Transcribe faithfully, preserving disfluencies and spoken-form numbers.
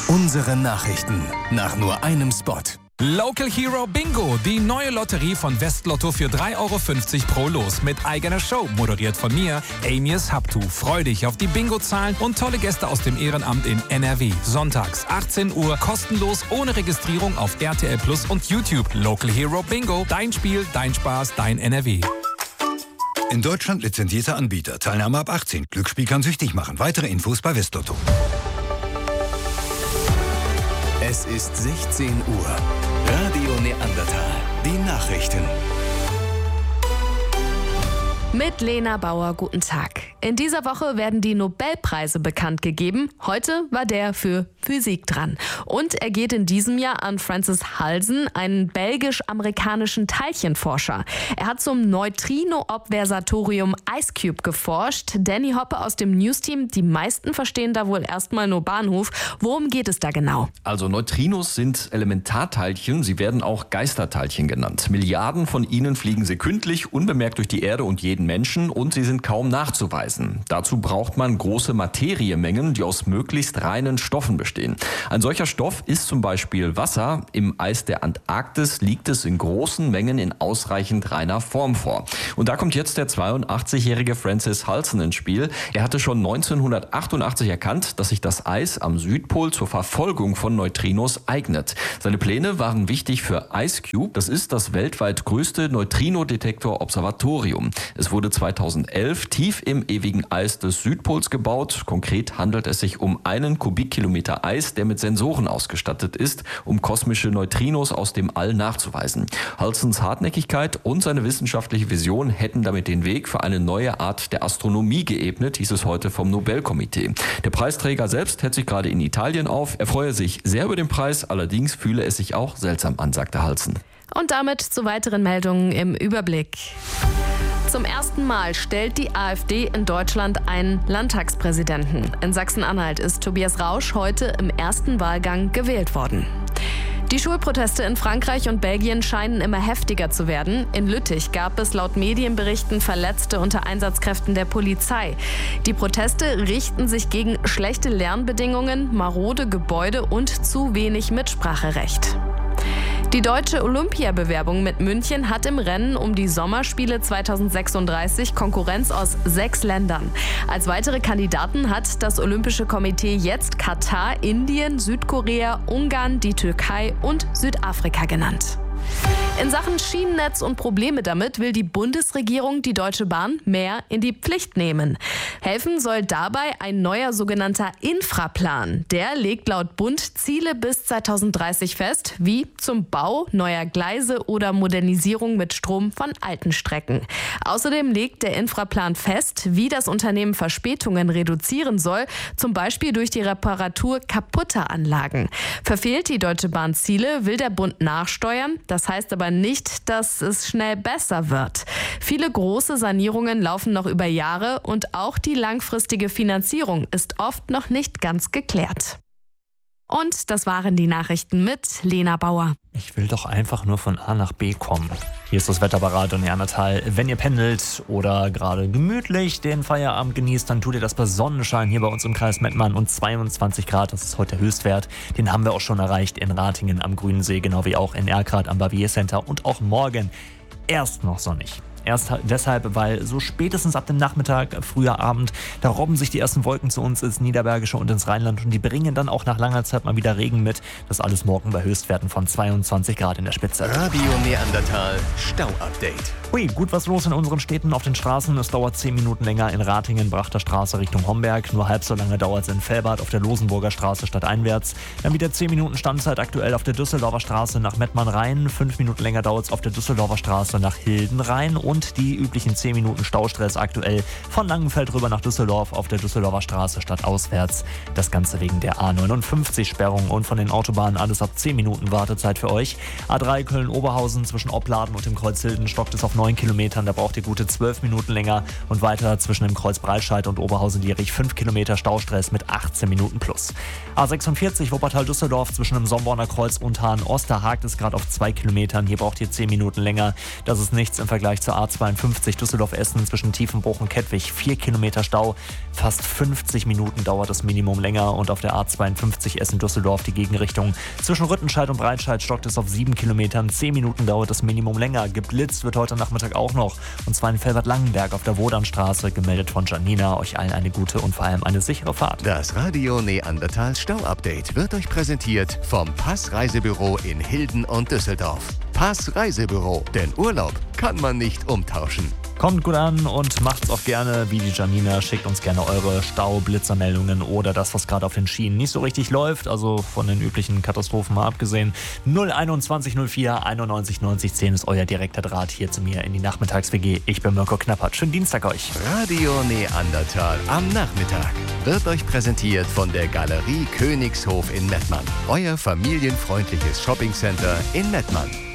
Unsere Nachrichten nach nur einem Spot. Local Hero Bingo, die neue Lotterie von Westlotto für drei Euro fünfzig pro Los mit eigener Show, moderiert von mir, Amias Habtu. Freu dich auf die Bingo-Zahlen und tolle Gäste aus dem Ehrenamt in N R W. Sonntags achtzehn Uhr, kostenlos, ohne Registrierung auf R T L Plus und YouTube. Local Hero Bingo, dein Spiel, dein Spaß, dein N R W. In Deutschland lizenzierter Anbieter. Teilnahme ab achtzehn. Glücksspiel kann süchtig machen. Weitere Infos bei Westlotto. Es ist sechzehn Uhr. Radio Neandertal. Die Nachrichten. Mit Lena Bauer, guten Tag. In dieser Woche werden die Nobelpreise bekannt gegeben. Heute war der für Physik dran. Und er geht in diesem Jahr an Francis Halsen, einen belgisch-amerikanischen Teilchenforscher. Er hat zum Neutrino-Observatorium IceCube geforscht. Danny Hoppe aus dem News-Team, die meisten verstehen da wohl erstmal nur Bahnhof. Worum geht es da genau? Also Neutrinos sind Elementarteilchen, sie werden auch Geisterteilchen genannt. Milliarden von ihnen fliegen sekündlich unbemerkt durch die Erde und jeden Menschen und sie sind kaum nachzuweisen. Dazu braucht man große Materiemengen, die aus möglichst reinen Stoffen bestehen. Ein solcher Stoff ist zum Beispiel Wasser. Im Eis der Antarktis liegt es in großen Mengen in ausreichend reiner Form vor. Und da kommt jetzt der zweiundachtzigjährige Francis Halsen ins Spiel. Er hatte schon neunzehnhundertachtundachtzig erkannt, dass sich das Eis am Südpol zur Verfolgung von Neutrinos eignet. Seine Pläne waren wichtig für IceCube. Das ist das weltweit größte Neutrino-Detektor-Observatorium. Es wurde zweitausendelf tief im ewigen Eis des Südpols gebaut. Konkret handelt es sich um einen Kubikkilometer Eis, der mit Sensoren ausgestattet ist, um kosmische Neutrinos aus dem All nachzuweisen. Halsens Hartnäckigkeit und seine wissenschaftliche Vision hätten damit den Weg für eine neue Art der Astronomie geebnet, hieß es heute vom Nobelkomitee. Der Preisträger selbst hält sich gerade in Italien auf. Er freue sich sehr über den Preis, allerdings fühle es sich auch seltsam an, sagte Halsen. Und damit zu weiteren Meldungen im Überblick. Zum ersten Mal stellt die AfD in Deutschland einen Landtagspräsidenten. In Sachsen-Anhalt ist Tobias Rausch heute im ersten Wahlgang gewählt worden. Die Schulproteste in Frankreich und Belgien scheinen immer heftiger zu werden. In Lüttich gab es laut Medienberichten Verletzte unter Einsatzkräften der Polizei. Die Proteste richten sich gegen schlechte Lernbedingungen, marode Gebäude und zu wenig Mitspracherecht. Die deutsche Olympiabewerbung mit München hat im Rennen um die Sommerspiele zweitausendsechsunddreißig Konkurrenz aus sechs Ländern. Als weitere Kandidaten hat das Olympische Komitee jetzt Katar, Indien, Südkorea, Ungarn, die Türkei und Südafrika genannt. In Sachen Schienennetz und Probleme damit will die Bundesregierung die Deutsche Bahn mehr in die Pflicht nehmen. Helfen soll dabei ein neuer sogenannter Infraplan. Der legt laut Bund Ziele bis zweitausenddreißig fest, wie zum Bau neuer Gleise oder Modernisierung mit Strom von alten Strecken. Außerdem legt der Infraplan fest, wie das Unternehmen Verspätungen reduzieren soll, zum Beispiel durch die Reparatur kaputter Anlagen. Verfehlt die Deutsche Bahn Ziele, will der Bund nachsteuern. Das heißt aber nicht, dass es schnell besser wird. Viele große Sanierungen laufen noch über Jahre und auch die langfristige Finanzierung ist oft noch nicht ganz geklärt. Und das waren die Nachrichten mit Lena Bauer. Ich will doch einfach nur von A nach B kommen. Hier ist das Wetterberater Neandertal. Wenn ihr pendelt oder gerade gemütlich den Feierabend genießt, dann tut ihr das bei Sonnenschein hier bei uns im Kreis Mettmann und zweiundzwanzig Grad. Das ist heute der Höchstwert. Den haben wir auch schon erreicht in Ratingen am Grünensee, genau wie auch in Erkrath am Barbier Center und auch morgen erst noch sonnig. Erst deshalb, weil so spätestens ab dem Nachmittag, früher Abend, da robben sich die ersten Wolken zu uns ins Niederbergische und ins Rheinland und die bringen dann auch nach langer Zeit mal wieder Regen mit. Das alles morgen bei Höchstwerten von zweiundzwanzig Grad in der Spitze. Radio Neandertal Stau-Update. Hui, gut was los in unseren Städten auf den Straßen. Es dauert zehn Minuten länger in Ratingen, Brachter Straße Richtung Homberg. Nur halb so lange dauert es in Velbad auf der Losenburger Straße stadteinwärts. Dann wieder zehn Minuten Standzeit aktuell auf der Düsseldorfer Straße nach Mettmann-Rhein. fünf Minuten länger dauert es auf der Düsseldorfer Straße nach Hilden-Rhein. Und die üblichen zehn Minuten Staustress aktuell von Langenfeld rüber nach Düsseldorf auf der Düsseldorfer Straße stadtauswärts. Das Ganze wegen der A neunundfünfzig-Sperrung und von den Autobahnen alles ab zehn Minuten Wartezeit für euch. A drei Köln-Oberhausen zwischen Opladen und dem Kreuz Hilden stockt es auf neun Kilometern, da braucht ihr gute zwölf Minuten länger und weiter zwischen dem Kreuz Breitscheid und Oberhausen-Dierich fünf Kilometer Staustress mit achtzehn Minuten plus. A sechsundvierzig Wuppertal-Düsseldorf zwischen dem Somborner Kreuz und Hahn-Ost, da hakt es gerade auf zwei Kilometern, hier braucht ihr zehn Minuten länger. Das ist nichts im Vergleich zur A zweiundfünfzig Düsseldorf-Essen zwischen Tiefenbruch und Kettwig vier Kilometer Stau. Fast fünfzig Minuten dauert das Minimum länger. Und auf der A zweiundfünfzig Essen-Düsseldorf die Gegenrichtung. Zwischen Rüttenscheid und Breitscheid stockt es auf sieben Kilometern. zehn Minuten dauert das Minimum länger. Geblitzt wird heute Nachmittag auch noch. Und zwar in Felbert-Langenberg auf der Wodanstraße. Gemeldet von Janina. Euch allen eine gute und vor allem eine sichere Fahrt. Das Radio Neandertal Stau-Update wird euch präsentiert vom Pass Reisebüro in Hilden und Düsseldorf. Pass Reisebüro, denn Urlaub kann man nicht umtauschen. Kommt gut an und macht's auch gerne wie die Janina. Schickt uns gerne eure Stau-Blitzermeldungen oder das, was gerade auf den Schienen nicht so richtig läuft. Also von den üblichen Katastrophen mal abgesehen. null einundzwanzig null vier einundneunzig neunzig zehn ist euer direkter Draht hier zu mir in die Nachmittags-W G. Ich bin Mirko Knappert. Schönen Dienstag euch. Radio Neandertal am Nachmittag wird euch präsentiert von der Galerie Königshof in Mettmann. Euer familienfreundliches Shoppingcenter in Mettmann.